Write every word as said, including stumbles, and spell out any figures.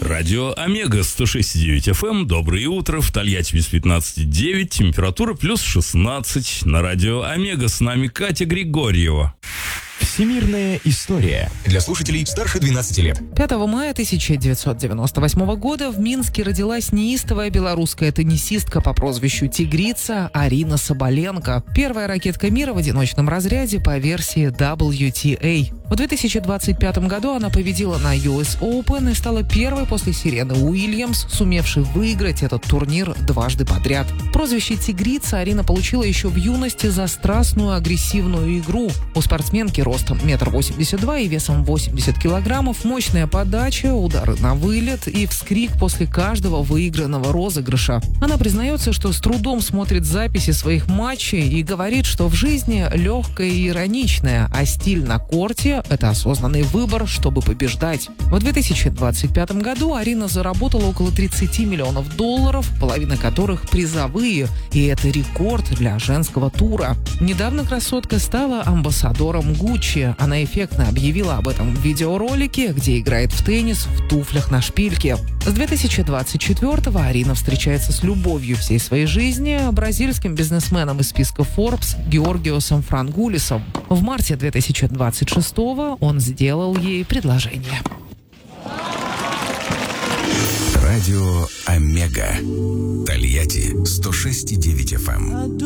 Радио Омега сто шесть и девять эф эм. Доброе утро. В Тольятти без пятнадцать и девять. Температура плюс шестнадцать. На радио Омега с нами Катя Григорьева. Всемирная история для слушателей старше двенадцати лет. пятого мая тысяча девятьсот девяносто восьмого года в Минске родилась неистовая белорусская теннисистка по прозвищу «Тигрица» Арина Соболенко. Первая ракетка мира в одиночном разряде по версии дабл ю ти эй. В две тысячи двадцать пятом году она победила на ю эс Open и стала первой после Серены Уильямс, сумевшей выиграть этот турнир дважды подряд. Прозвище «Тигрица» Арина получила еще в юности за страстную агрессивную игру. У спортсменки ростом метр восемьдесят два и весом восемьдесят килограммов, мощная подача, удары на вылет и вскрик после каждого выигранного розыгрыша. Она признается, что с трудом смотрит записи своих матчей и говорит, что в жизни легкая и ироничная, а стиль на корте – это осознанный выбор, чтобы побеждать. В две тысячи двадцать пятом году Арина заработала около тридцати миллионов долларов, половина которых призовые, и это рекорд для женского тура. Недавно красотка стала амбассадором Гуччи. Она эффектно объявила об этом в видеоролике, где играет в теннис в туфлях на шпильке. С две тысячи двадцать четвёртого Арина встречается с любовью всей своей жизни бразильским бизнесменом из списка Forbes Георгиосом Франгулисом. В марте две тысячи двадцать шестого он сделал ей предложение. Радио Омега. Тольятти сто шесть и девять эф эм.